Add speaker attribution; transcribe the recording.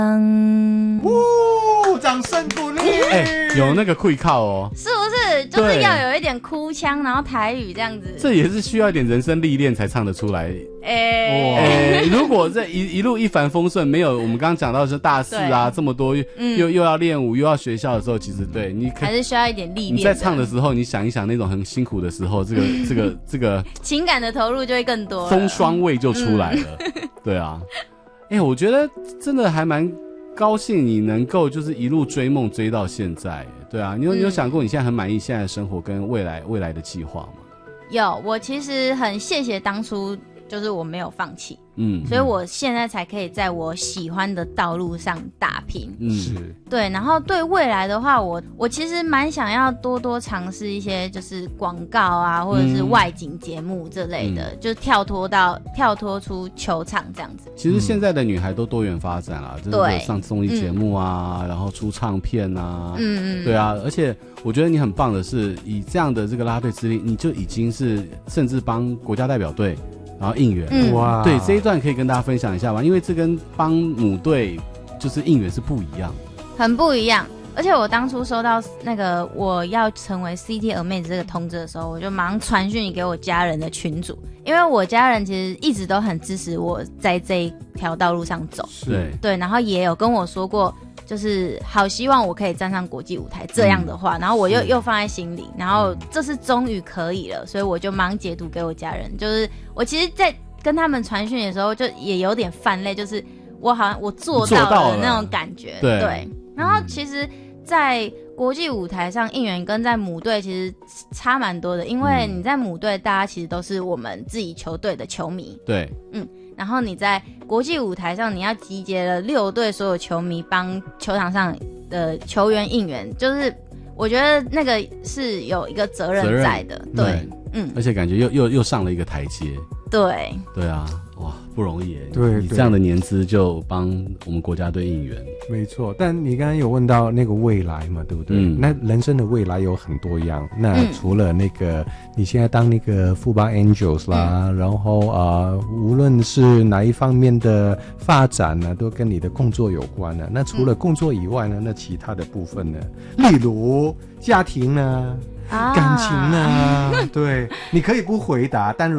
Speaker 1: 掌声鼓励！
Speaker 2: 有那个会靠哦，
Speaker 3: 是不是？就是要有一点哭腔，然后台语这样子。
Speaker 2: 这也是需要一点人生历练才唱得出来。如果这一路一帆风顺，没有我们刚刚讲到的是大四啊这么多，又要练舞又要学校的时候，其实对你
Speaker 3: 还是需要一点历练。
Speaker 2: 你在唱的时候，你想一想那种很辛苦的时候，这个
Speaker 3: 情感的投入就会更多了，
Speaker 2: 风霜味就出来了。对啊，我觉得真的还蛮高兴你能够就是一路追梦追到现在。对啊，你有想过你现在很满意现在的生活跟未来的计划吗？有，
Speaker 3: 我其实很谢谢当初就是我没有放弃，所以我现在才可以在我喜欢的道路上打拼。
Speaker 1: 是
Speaker 3: 对。然后对未来的话，我其实蛮想要多尝试一些就是广告啊，或者是外景节目之类的，就跳脱出球场这样子。
Speaker 2: 其实现在的女孩都多元发展啦，真的上综艺节目啊，然后出唱片啊，对啊。而且我觉得你很棒的是，以这样的这个拉队资历，你就已经是甚至帮国家代表队。然后应援，哇，对，这一段可以跟大家分享一下吗？因为这跟帮母队就是应援是不一样的，
Speaker 3: 很不一样。而且我当初收到那个我要成为 CT 鹅妹子这个通知的时候，我就马上传讯给我家人的群组，因为我家人其实一直都很支持我在这一条道路上走，对，然后也有跟我说过。就是好希望我可以站上国际舞台这样的话，然后我又放在心里，然后这次终于可以了，所以我就马上截图给我家人。就是我其实在跟他们传讯的时候就也有点泛泪，就是我好像我做到了那种感觉。对。然后其实在国际舞台上应援跟在母队其实差蛮多的，因为你在母队大家其实都是我们自己球队的球迷。
Speaker 2: 对。
Speaker 3: 然后你在国际舞台上，你要集结了6队所有球迷帮球场上的球员应援，就是我觉得那个是有一个责任在的，对，
Speaker 2: 而且感觉又上了一个台阶，对啊，哇，不容易耶，
Speaker 1: 对，
Speaker 2: 你这样的年资就帮我们国家队应援，
Speaker 1: 没错。但你刚刚有问到那个未来嘛，对不对？那人生的未来有很多样，那除了那个你现在当那个富邦 Angels 啦，然后无论是哪一方面的发展呢，都跟你的工作有关呢。那除了工作以外呢，那其他的部分呢，例如家庭呢，感情呢，对，你可以不回答，但